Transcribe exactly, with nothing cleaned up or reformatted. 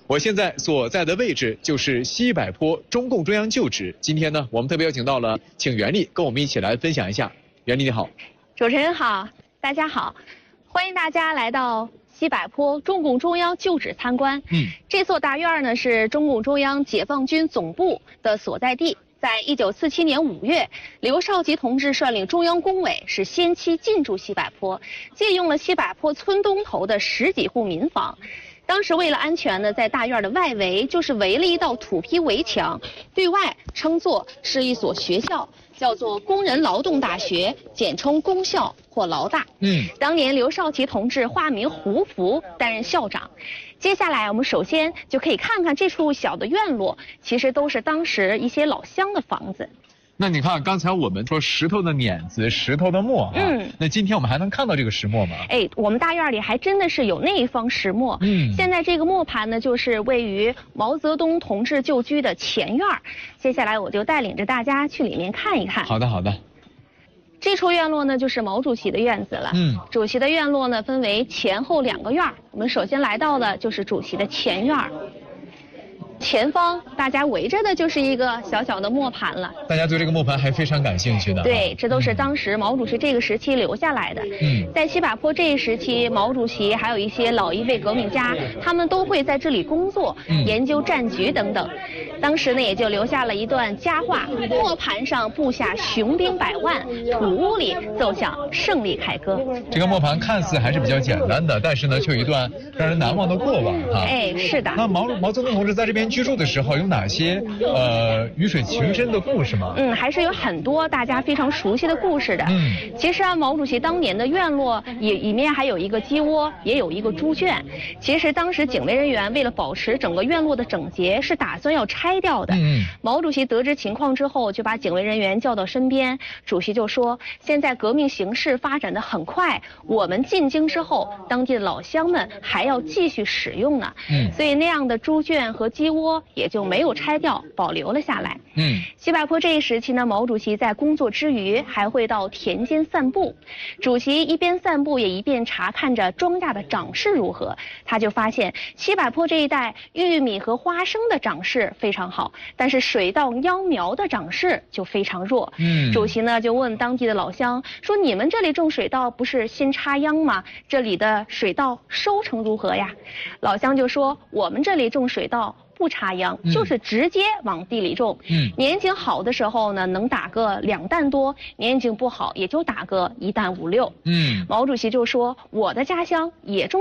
我现在所在的位置就是西柏坡中共中央旧址。今天呢，我们特别邀请到了，请袁丽跟我们一起来分享一下。袁丽你好， 主持人好，大家好，欢迎大家来到西柏坡中共中央旧址参观。嗯，这座大院呢是中共中央解放军总部的所在地。在一九四七年五月，刘少奇同志率领中央工委是先期进驻西柏坡，借用了西柏坡村东头的十几户民房。当时为了安全呢，在大院的外围就是围了一道土坯围墙，对外称作是一所学校，叫做工人劳动大学，简称工校或劳大。嗯，当年刘少奇同志化名胡福，担任校长。接下来我们首先就可以看看这处小的院落，其实都是当时一些老乡的房子。 那你看，刚才我们说石头的碾子，石头的磨，嗯，那今天我们还能看到这个石磨吗？ 哎，我们大院里还真的是有那一方石磨。嗯，现在这个磨盘呢，就是位于毛泽东同志旧居的前院。接下来我就带领着大家去里面看一看。 好的，好的。 这处院落呢，就是毛主席的院子了。嗯，主席的院落呢，分为前后两个院。我们首先来到的就是主席的前院。前方大家围着的就是一个小小的磨盘了。 大家对这个磨盘还非常感兴趣的。 对，这都是当时毛主席这个时期留下来的。嗯，在西柏坡这一时期，毛主席还有一些老一辈革命家，他们都会在这里工作、嗯、研究战局等等。当时呢，也就留下了一段佳话：磨盘上布下雄兵百万，土屋里奏响胜利凯歌。 这个磨盘看似还是比较简单的，但是呢，却有一段让人难忘的过往哈。 哎，是的。 那毛毛泽东同志在这边居住的时候有哪些呃鱼水情深的故事吗？ 嗯，还是有很多大家非常熟悉的故事的。嗯，其实啊，毛主席当年的院落也里面还有一个鸡窝，也有一个猪圈。其实当时警卫人员为了保持整个院落的整洁，是打算要拆掉的。嗯，毛主席得知情况之后，就把警卫人员叫到身边，主席就说：“现在革命形势发展的很快，我们进京之后，当地的老乡们还要继续使用呢。嗯，所以那样的猪圈和鸡窝也就没有拆掉，保留了下来。嗯，西柏坡这一时期呢，毛主席在工作之余还会到田间散步。主席一边散步，也一边查看着庄稼的长势如何。他就发现西柏坡这一带玉米和花生的长势非常好，但是水稻秧苗的长势就非常弱。嗯，主席呢就问当地的老乡说：“你们这里种水稻不是新插秧吗？这里的水稻收成如何呀？”老乡就说：“我们这里种水稻不插秧，就是直接往地里种。嗯，年景好的时候呢，能打个两担多；年景不好，也就打个一担五六。嗯，毛主席就说：“我的家乡也种。”